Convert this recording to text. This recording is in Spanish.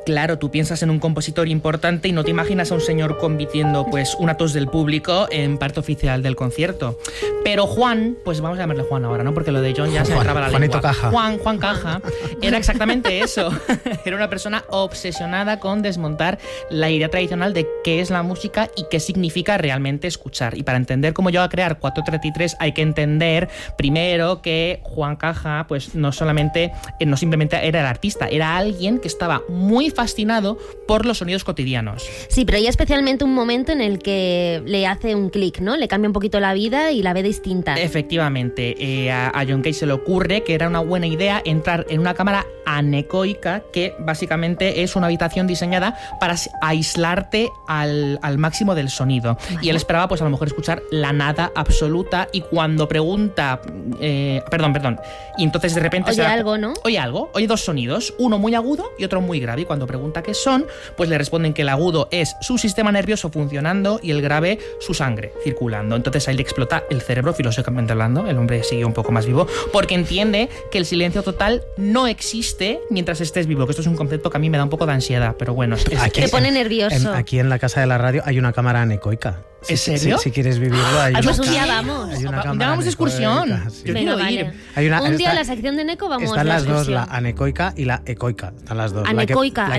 claro, tú piensas en un compositor importante y no te imaginas a un señor convirtiendo pues una tos del público en parte oficial del concierto. Pero Juan, pues vamos a llamarle Juan ahora, ¿no? Porque lo de John ya se me traba la lengua. Caja. Juan Caja era exactamente eso. Era una persona obsesionada con desmontar la idea tradicional de qué es la música y qué significa realmente escuchar. Y para entender cómo yo a crear 433 hay que entender primero que Juan Caja pues no simplemente era el artista, era alguien que estaba muy fascinado por los sonidos cotidianos. Sí, pero hay especialmente un momento en el que le hace un clic, ¿no? Le cambia un poquito la vida y la ve distinta. Efectivamente, a John Cage se le ocurre que era una buena idea entrar en una cámara anecoica, que básicamente es una habitación diseñada para aislarte al máximo del sonido. Vale. Y él esperaba pues a lo mejor escuchar la nada absoluta, y cuando pregunta perdón, y entonces de repente oye algo, ¿no? Oye dos sonidos, uno muy agudo y otro muy grave, y cuando pregunta qué son, pues le responden que el agudo es su sistema nervioso funcionando y el grave su sangre circulando. Entonces ahí le explota el cerebro, filosóficamente hablando. El hombre sigue un poco más vivo porque entiende que el silencio total no existe mientras estés vivo, que esto es un concepto que a mí me da un poco de ansiedad, pero bueno. Te pone nervioso. Aquí en la casa de la radio hay una cámara anecoica. ¿En serio? Si quieres vivirlo, hay pues un día vamos. Vamos de excursión. Sí. Yo quiero ir. Un día a la sección de Neco vamos. Están las dos, la anecoica y la ecoica. Están las dos. Anecoica.